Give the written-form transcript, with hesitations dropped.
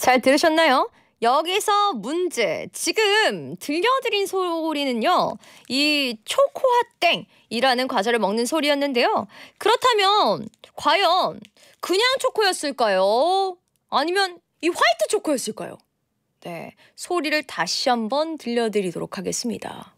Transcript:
잘 들으셨나요? 여기서 문제. 지금 들려드린 소리는요. 이 초코핫땡이라는 과자를 먹는 소리였는데요. 그렇다면 과연 그냥 초코였을까요? 아니면 이 화이트 초코였을까요? 네, 소리를 다시 한번 들려드리도록 하겠습니다.